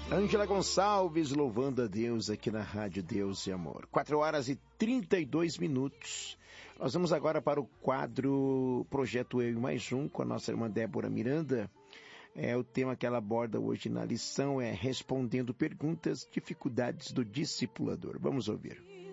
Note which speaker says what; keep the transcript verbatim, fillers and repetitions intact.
Speaker 1: Ângela Gonçalves louvando a Deus aqui na Rádio Deus e Amor. quatro horas e trinta e dois minutos. Nós vamos agora para o quadro Projeto Eu e Mais Um com a nossa irmã Débora Miranda. É, o tema que ela aborda hoje na lição é respondendo perguntas, dificuldades do discipulador. Vamos ouvir.